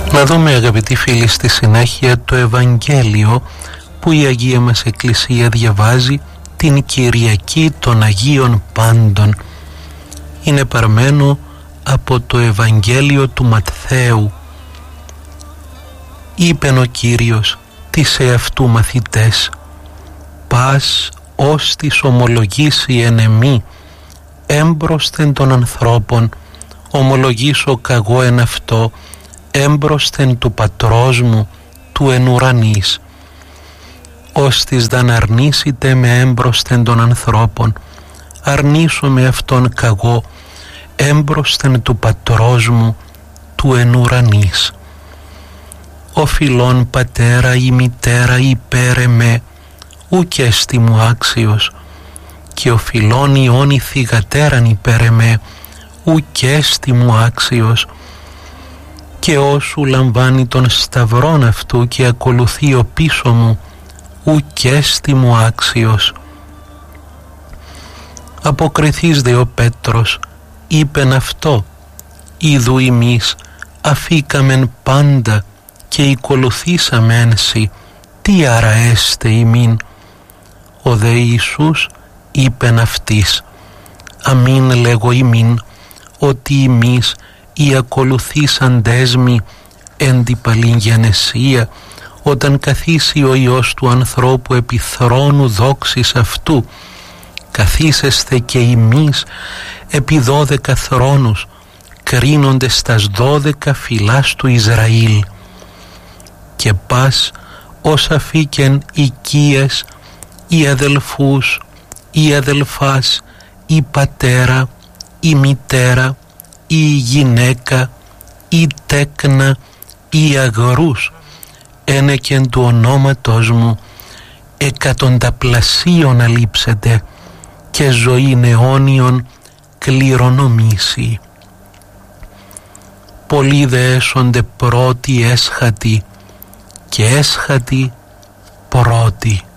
Να δούμε, αγαπητοί φίλοι, στη συνέχεια το Ευαγγέλιο που η Αγία μας Εκκλησία διαβάζει την Κυριακή των Αγίων Πάντων. Είναι παρμένο από το Ευαγγέλιο του Ματθαίου. Είπεν ο Κύριος τις εαυτού μαθητές: «Πας ως της ομολογήσει εν εμή, έμπροσθεν των ανθρώπων, ομολογήσω καγώ εν αυτό, έμπροσθεν του Πατρός μου, του εν ουρανής. Ώστις δαν αρνήσετε με έμπροσθεν των ανθρώπων, αρνήσω με αυτόν καγώ, έμπροσθεν του Πατρός μου, του εν ουρανής. Ο φιλόν πατέρα ή μητέρα υπέρ εμέ, ουκ έστι μου άξιος, και ο φιλόν ιών η θυγατέραν υπέρ εμέ, ουκ έστι μου άξιος, και όσου λαμβάνει τον σταυρόν αυτού και ακολουθεί ο πίσω μου, ουκ έστι μου άξιος». Αποκριθείς δε ο Πέτρος, είπεν αυτό: «Ιδού ημείς αφήκαμεν πάντα και οικολουθήσαμεν σοι, τι άρα έστε ημίν?» Ο δε Ιησούς είπεν αυτοίς: «Αμήν λέγω ημίν, ότι ημείς οι ακολουθήσαντές μοι εν τη παλήν γενεσία, όταν καθίσει ο Υιός του ανθρώπου επί θρόνου δόξης αυτού, καθίσεστε και ημείς επί 12 θρόνους, κρίνοντες τας 12 φυλάς του Ισραήλ. Και πας ως αφήκεν οικίες, ή αδελφούς, ή αδελφάς, ή πατέρα, ή μητέρα, ή γυναίκα, ή τέκνα, ή αγρούς, ένεκεν του ονόματος μου, εκατονταπλασίων αλείψετε, και ζωήν αιώνιον κληρονομήσει. Πολλοί δε έσονται πρώτοι έσχατοι, και έσχατοι πρώτοι».